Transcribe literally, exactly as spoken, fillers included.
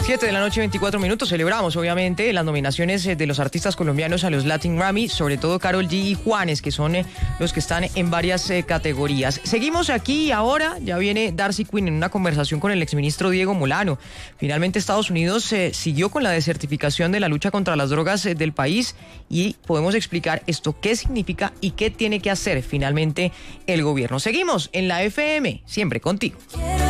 siete de la noche, veinticuatro minutos. Celebramos, obviamente, las nominaciones de los artistas colombianos a los Latin Grammy, sobre todo Karol G y Juanes, que son eh, los que están en varias eh, categorías. Seguimos aquí y ahora ya viene Darcy Quinn en una conversación con el exministro Diego Molano. Finalmente Estados Unidos eh, siguió con la desertificación de la lucha contra las drogas eh, del país y podemos explicar esto, qué significa y qué tiene que hacer finalmente el gobierno. Seguimos en la F M, siempre contigo.